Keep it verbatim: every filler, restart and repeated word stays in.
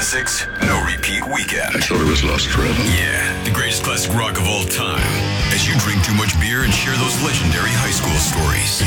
classics, no repeat weekend. I thought it was lost forever. Yeah, the greatest classic rock of all time. As you drink too much beer and share those legendary high school stories,